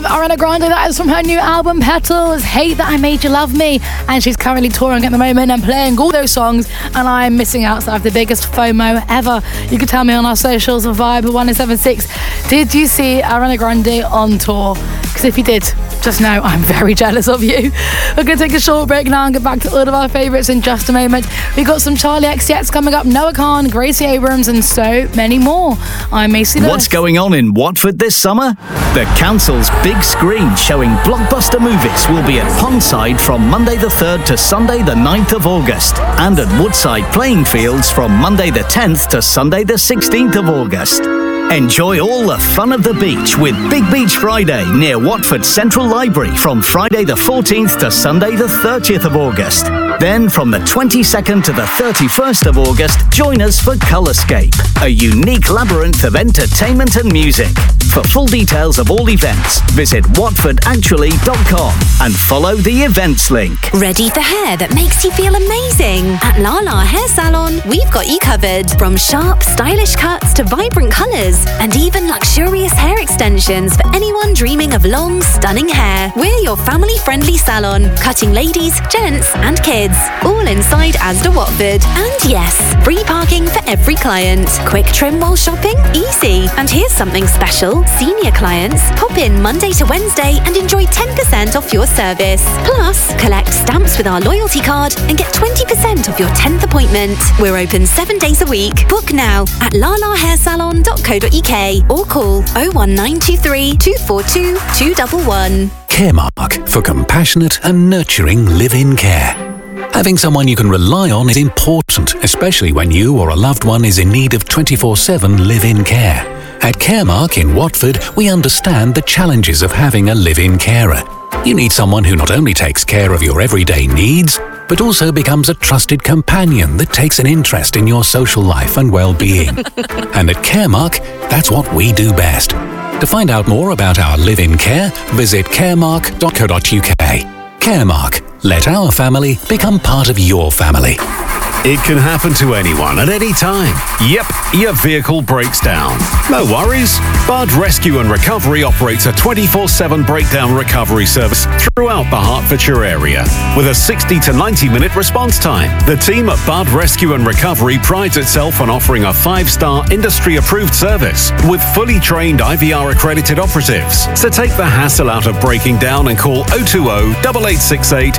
Ariana Grande. That is from her new album Petals. Hate That I Made You Love Me. And she's currently touring at the moment and playing all those songs, and I'm missing out, so I have the biggest FOMO ever. You can tell me on our socials of Vibe 1076. Did you see Ariana Grande on tour? Because if you did, just know I'm very jealous of you. We're going to take a short break now and get back to all of our favourites in just a moment. We've got some Charlie XCX coming up, Noah Khan, Gracie Abrams, and so many more. I'm Macy Lewis. What's going on in Watford this summer? The council's big screen showing blockbuster movies will be at Pondside from Monday the 3rd to Sunday the 9th of August, and at Woodside Playing Fields from Monday the 10th to Sunday the 16th of August. Enjoy all the fun of the beach with Big Beach Friday near Watford Central Library from Friday the 14th to Sunday the 30th of August. Then from the 22nd to the 31st of August, join us for Colorscape, a unique labyrinth of entertainment and music. For full details of all events, visit watfordactually.com and follow the events link. Ready for hair that makes you feel amazing? At Lala Hair Salon, we've got you covered. From sharp, stylish cuts to vibrant colours, and even luxurious hair extensions for anyone dreaming of long, stunning hair. We're your family-friendly salon, cutting ladies, gents and kids, all inside Asda Watford. And yes, free parking for every client. Quick trim while shopping? Easy. And here's something special. Senior clients, pop in Monday to Wednesday and enjoy 10% off your service. Plus, collect stamps with our loyalty card and get 20% off your 10th appointment. We're open 7 days a week. Book now at lalahairsalon.co.uk or call 01923 242 211. Caremark, for compassionate and nurturing live-in care. Having someone you can rely on is important, especially when you or a loved one is in need of 24/7 live-in care. At Caremark in Watford, we understand the challenges of having a live-in carer. You need someone who not only takes care of your everyday needs, but also becomes a trusted companion that takes an interest in your social life and well-being. And at Caremark, that's what we do best. To find out more about our live-in care, visit caremark.co.uk. Caremark. Let our family become part of your family. It can happen to anyone at any time. Yep, your vehicle breaks down. No worries. Bud Rescue and Recovery operates a 24/7 breakdown recovery service throughout the Hertfordshire area with a 60 to 90-minute response time. The team at Bud Rescue and Recovery prides itself on offering a 5-star industry-approved service with fully trained IVR-accredited operatives. So take the hassle out of breaking down and call 020 8868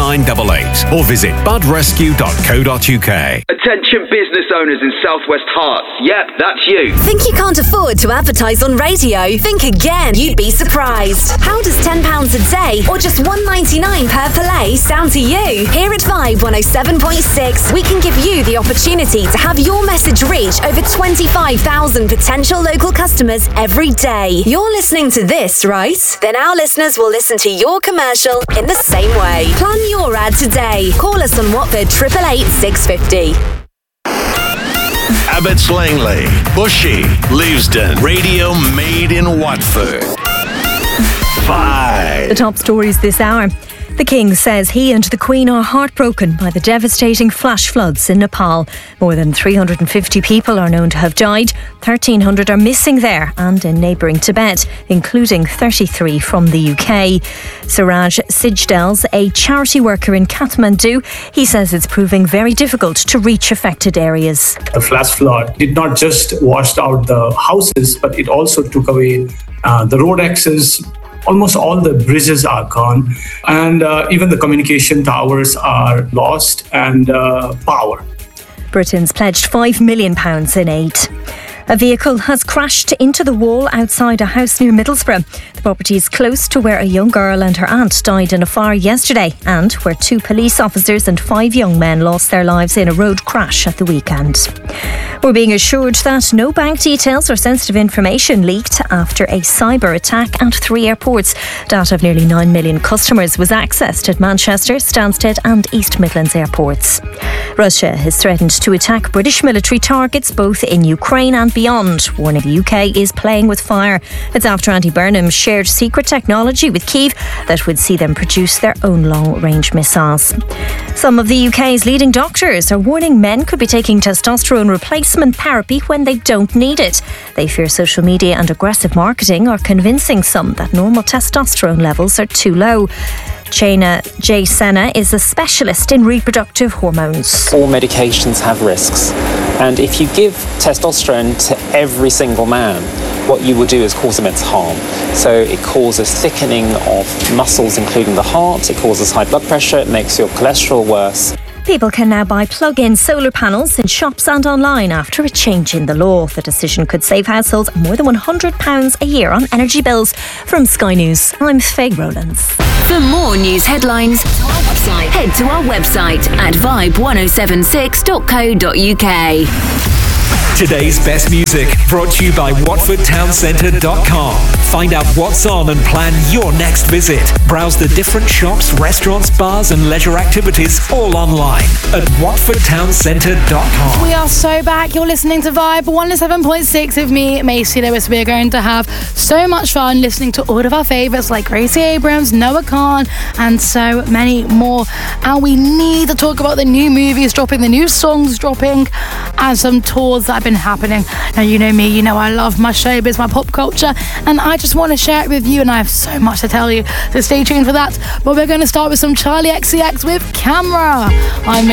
9988 or visit budrescue.co.uk. Attention business owners in Southwest Herts. Yep, that's you. Think you can't afford to advertise on radio? Think again. You'd be surprised. How does £10 a day or just $1.99 per play sound to you? Here at Vibe 107.6, we can give you the opportunity to have your message reach over 25,000 potential local customers every day. You're listening to this, right? Then our listeners will listen to your commercial in the same way. Plan your ad today. Call us on Watford 888 650. Abbots Langley, Bushy, Leavesden. Radio made in Watford. 5. The top stories this hour. The King says he and the Queen are heartbroken by the devastating flash floods in Nepal. More than 350 people are known to have died. 1,300 are missing there and in neighbouring Tibet, including 33 from the UK. Siraj Sijdels, a charity worker in Kathmandu, he says it's proving very difficult to reach affected areas. The flash flood did not just wash out the houses, but it also took away the road access. Almost all the bridges are gone, and even the communication towers are lost, and power. Britain's pledged £5 million in aid. A vehicle has crashed into the wall outside a house near Middlesbrough. The property is close to where a young girl and her aunt died in a fire yesterday, and where 2 police officers and 5 young men lost their lives in a road crash at the weekend. We're being assured that no bank details or sensitive information leaked after a cyber attack at 3 airports. Data of nearly 9 million customers was accessed at Manchester, Stansted and East Midlands airports. Russia has threatened to attack British military targets both in Ukraine and beyond, warning the UK is playing with fire. It's after Andy Burnham shared secret technology with Kyiv that would see them produce their own long-range missiles. Some of the UK's leading doctors are warning men could be taking testosterone replacement therapy when they don't need it. They fear social media and aggressive marketing are convincing some that normal testosterone levels are too low. Chaina J. Senna is a specialist in reproductive hormones. All medications have risks, and if you give testosterone to every single man, what you will do is cause immense harm. So it causes thickening of muscles, including the heart, it causes high blood pressure, it makes your cholesterol worse. People can now buy plug-in solar panels in shops and online after a change in the law. The decision could save households more than £100 a year on energy bills. From Sky News, I'm Faye Rowlands. For more news headlines, head to our website at vibe1076.co.uk. Today's best music brought to you by WatfordTownCentre.com. Find out what's on and plan your next visit. Browse the different shops, restaurants, bars and leisure activities all online at WatfordTownCentre.com. We are so back. You're listening to Vibe 107.6 with me, Macy Lewis. We're going to have so much fun listening to all of our favourites like Gracie Abrams, Noah Khan and so many more. And we need to talk about the new movies dropping, the new songs dropping and some tours that have been happening. Now, you know me, you know I love my showbiz, my pop culture, and I just want to share it with you, and I have so much to tell you, so stay tuned for that. But we're going to start with some Charlie XCX with Camera. I'm